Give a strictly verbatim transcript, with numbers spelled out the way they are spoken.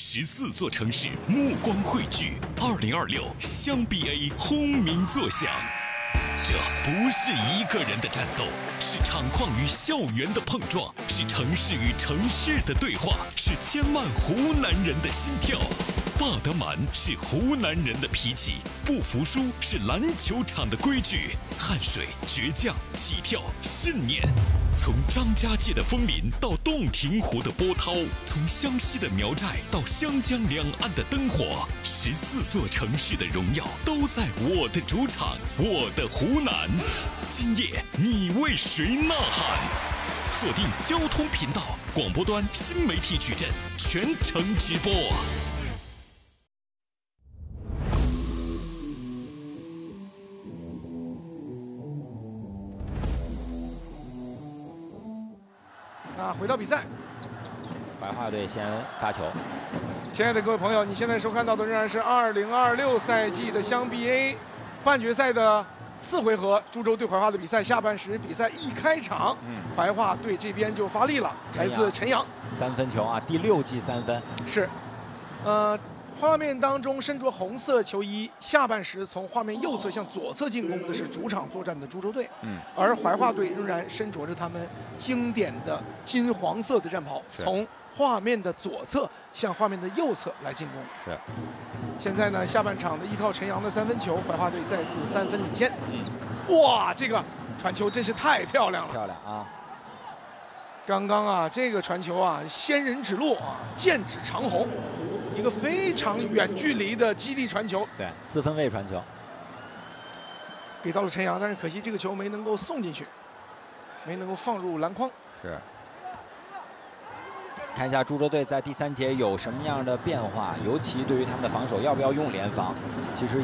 十四座城市目光汇聚，二零二六湘 B A 轰鸣作响。这不是一个人的战斗，是场况与校园的碰撞，是城市与城市的对话，是千万湖南人的心跳。霸德满是湖南人的脾气，不服输是篮球场的规矩，汗水、倔强、起跳、信念。从张家界的枫林到洞庭湖的波涛，从湘西的苗寨到湘江两岸的灯火，十四座城市的荣耀都在我的主场，我的湖南。今夜你为谁呐喊？锁定交通频道广播端新媒体矩阵，全程直播。 那回到比赛， 怀化队先发球。 亲爱的各位朋友，你现在收看到的仍然是二零二六赛季的湘 B A 半决赛的次回合，株洲对怀化的比赛。下半时比赛一开场，嗯，怀化队这边就发力了，来自陈阳三分球啊，第六记三分是，呃。画面当中身着红色球衣，下半时从画面右侧向左侧进攻的是主场作战的株洲队，嗯，而怀化队仍然身着着他们经典的金黄色的战袍，从画面的左侧向画面的右侧来进攻。 是， 现在呢，下半场的依靠陈阳的三分球，怀化队再次三分领先。嗯，哇，这个传球真是太漂亮了， 漂亮啊！ 刚刚啊，这个传球啊，仙人指路啊，剑指长虹，一个非常远距离的基地传球。 对，四分卫传球， 给到了陈阳，但是可惜这个球没能够送进去，没能够放入篮筐。 是。看一下株洲队在第三节有什么样的变化，尤其对于他们的防守，要不要用联防？其实。